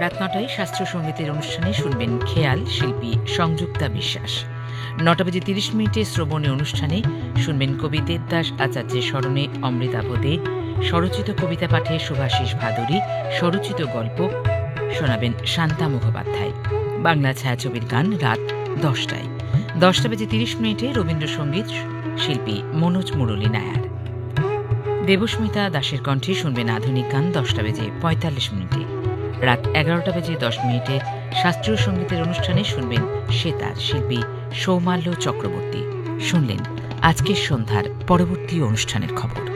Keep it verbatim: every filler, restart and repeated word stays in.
রাত নটায় শাস্ত্রীয় সঙ্গীতের অনুষ্ঠানে শুনবেন খেয়াল শিল্পী সংযুক্তা বিশ্বাস। নটা বেজে তিরিশ মিনিটে শ্রবণী অনুষ্ঠানে শুনবেন কবি দেবদাস আচার্যের স্মরণে অমৃতাবোধে স্বরচিত কবিতা পাঠে শুভাশিস ভাদুরী, স্বরচিত গল্প শোনাবেন শান্তা মুখোপাধ্যায়। বাংলা ছায়াছবির গান রাত দশটায়। দশটা বেজে তিরিশ মিনিটে রবীন্দ্রসঙ্গীত শিল্পী মনোজ মুরলী নায়ার। দেবস্মিতা দাসের কণ্ঠে শুনবেন আধুনিক গান দশটা বেজে পঁয়তাল্লিশ মিনিটে। রাত এগারোটা বেজে দশ মিনিটে শাস্ত্রীয় সঙ্গীতের অনুষ্ঠানে শুনবেন সেতার শিল্পী সৌমাল্য চক্রবর্তী। শুনলেন আজকের সন্ধ্যার পরবর্তী অনুষ্ঠানের খবর।